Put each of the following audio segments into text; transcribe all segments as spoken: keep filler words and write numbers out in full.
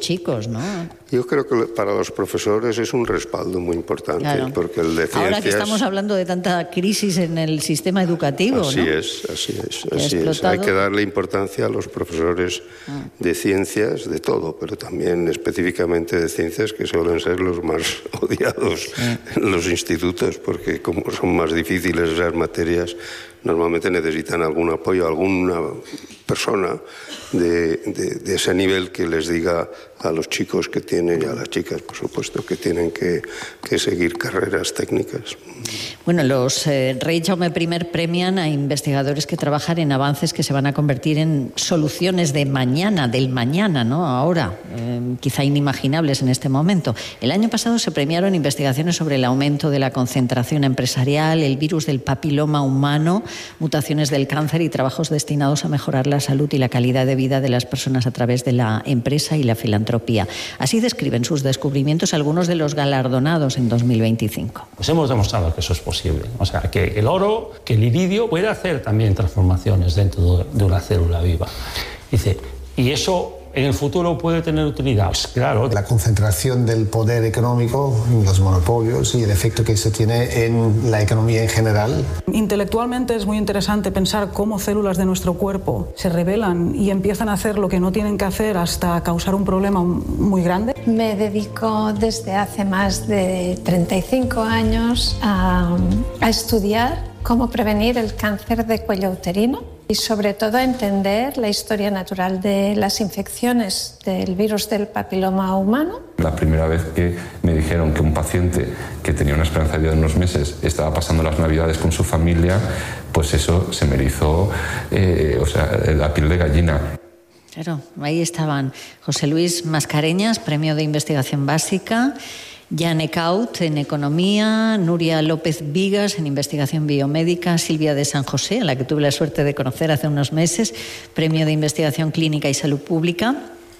chicos, ¿no? Yo creo que para los profesores es un respaldo muy importante, claro. Porque el de ciencias... Ahora que estamos hablando de tanta crisis en el sistema educativo, así ¿no? es, así es, así es. Hay que darle importancia a los profesores ah. de ciencias, de todo, pero también específicamente de ciencias, que suelen ser los más odiados sí. en los institutos, porque como son más difíciles esas materias, normalmente necesitan algún apoyo, alguna persona de, de, de ese nivel que les diga a los chicos que tienen y a las chicas, por supuesto, que tienen que, que seguir carreras técnicas. Bueno, los eh, Rey Jaume primer premian a investigadores que trabajan en avances que se van a convertir en soluciones de mañana, del mañana, ¿no? Ahora, eh, quizá inimaginables en este momento. El año pasado se premiaron investigaciones sobre el aumento de la concentración empresarial, el virus del papiloma humano, mutaciones del cáncer y trabajos destinados a mejorar la salud y la calidad de vida de las personas a través de la empresa y la filantropía. Así describen sus descubrimientos algunos de los galardonados en dos mil veinticinco. Pues hemos demostrado que eso es posible. O sea, que el oro, que el iridio puede hacer también transformaciones dentro de una célula viva. Dice, y eso en el futuro puede tener utilidad. Pues claro. La concentración del poder económico, los monopolios y el efecto que eso tiene en la economía en general. Intelectualmente es muy interesante pensar cómo células de nuestro cuerpo se rebelan y empiezan a hacer lo que no tienen que hacer hasta causar un problema muy grande. Me dedico desde hace más de treinta y cinco años a, a estudiar cómo prevenir el cáncer de cuello uterino y sobre todo a entender la historia natural de las infecciones del virus del papiloma humano. La primera vez que me dijeron que un paciente que tenía una esperanza de vida de unos meses estaba pasando las navidades con su familia, pues eso se me erizó eh, o sea, la piel de gallina. Claro, ahí estaban José Luis Mascareñas, Premio de Investigación Básica, Jan Eckhout en Economía, Nuria López Vigas en Investigación Biomédica, Silvia de San José, a la que tuve la suerte de conocer hace unos meses, Premio de Investigación Clínica y Salud Pública,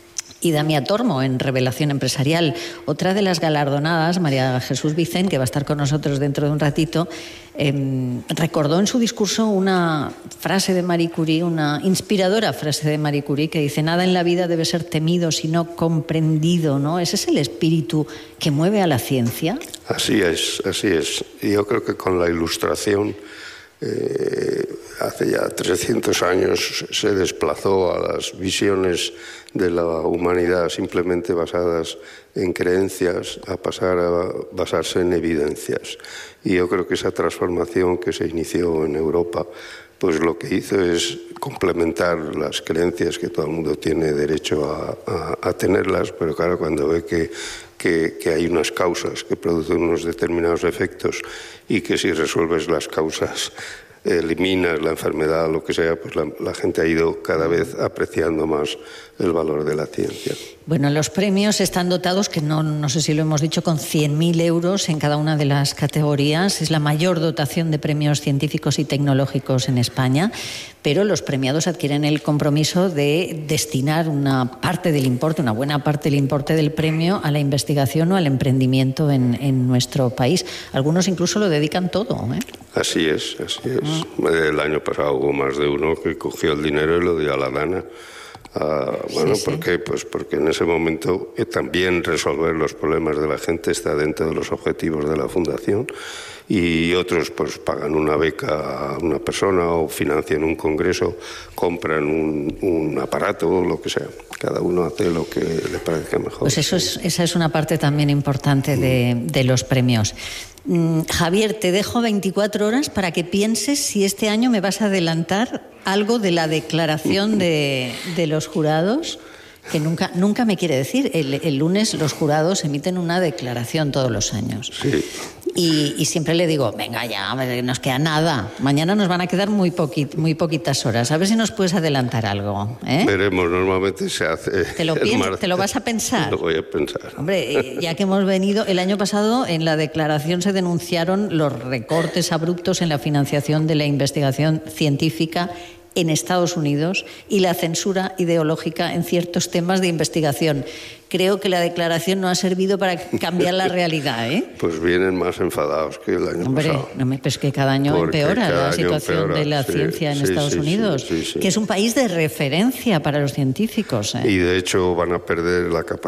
y Damia Tormo en Revelación Empresarial. Otra de las galardonadas, María Jesús Vicent, que va a estar con nosotros dentro de un ratito, eh, recordó en su discurso una frase de Marie Curie, una inspiradora frase de Marie Curie, que dice: nada en la vida debe ser temido sino comprendido, ¿no? ¿Ese es el espíritu que mueve a la ciencia? Así es, así es. Y yo creo que con la Ilustración, eh, hace ya trescientos años, se desplazó a las visiones de la humanidad simplemente basadas en creencias a pasar a basarse en evidencias. Y yo creo que esa transformación que se inició en Europa, pues lo que hizo es complementar las creencias, que todo el mundo tiene derecho a, a, a tenerlas, pero claro, cuando ve que, que, que hay unas causas que producen unos determinados efectos y que si resuelves las causas eliminas la enfermedad o lo que sea, pues la, la gente ha ido cada vez apreciando más el valor de la ciencia. Bueno, los premios están dotados, que no, no sé si lo hemos dicho, con cien mil euros en cada una de las categorías. Es la mayor dotación de premios científicos y tecnológicos en España, pero los premiados adquieren el compromiso de destinar una parte del importe, una buena parte del importe del premio a la investigación o al emprendimiento en, en nuestro país. Algunos incluso lo dedican todo, ¿eh? Así es, así es. Ah. El año pasado hubo más de uno que cogió el dinero y lo dio a la gana. Uh, bueno, sí, sí. ¿Por qué? Pues porque en ese momento eh, también resolver los problemas de la gente está dentro de los objetivos de la Fundación, y otros pues pagan una beca a una persona o financian un congreso, compran un, un aparato o lo que sea. Cada uno hace lo que le parezca mejor. Pues eso es, esa es una parte también importante de, de los premios. Mm, Javier, te dejo veinticuatro horas para que pienses si este año me vas a adelantar algo de la declaración de, de los jurados, que nunca, nunca me quiere decir. El, el lunes los jurados emiten una declaración todos los años. Sí. Y, y siempre le digo, venga ya, nos queda nada. Mañana nos van a quedar muy, poquit, muy poquitas horas. A ver si nos puedes adelantar algo, ¿eh? Veremos, normalmente se hace. ¿Te lo, piensas, ¿Te lo vas a pensar? Lo voy a pensar. Hombre, ya que hemos venido, el año pasado en la declaración se denunciaron los recortes abruptos en la financiación de la investigación científica en Estados Unidos y la censura ideológica en ciertos temas de investigación. Creo que la declaración no ha servido para cambiar la realidad, ¿eh? Pues vienen más enfadados que el año Hombre, pasado. No me, pues que cada año Porque empeora cada la año situación empeora, de la sí, ciencia en sí, Estados sí, Unidos, sí, sí, sí. que es un país de referencia para los científicos, ¿eh? Y de hecho van a perder la capacidad